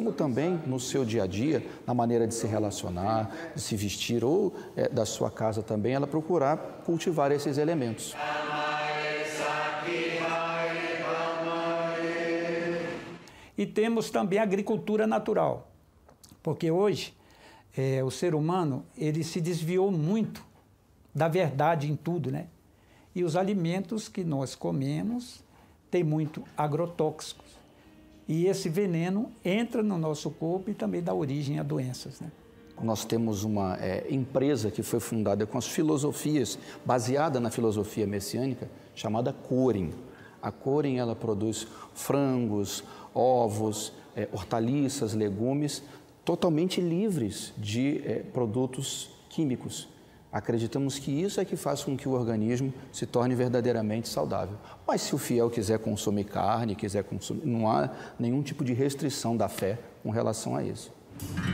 como também no seu dia a dia, na maneira de se relacionar, de se vestir ou da sua casa também, ela procurar cultivar esses elementos. E temos também a agricultura natural, porque hoje o ser humano ele se desviou muito da verdade em tudo, né? E os alimentos que nós comemos têm muito agrotóxicos. E esse veneno entra no nosso corpo e também dá origem a doenças, né? Nós temos uma empresa que foi fundada com as filosofias, baseada na filosofia messiânica, chamada Corin. A Corin, ela produz frangos, ovos, hortaliças, legumes, totalmente livres de produtos químicos. Acreditamos que isso é que faz com que o organismo se torne verdadeiramente saudável. Mas se o fiel quiser consumir carne, quiser consumir, não há nenhum tipo de restrição da fé com relação a isso.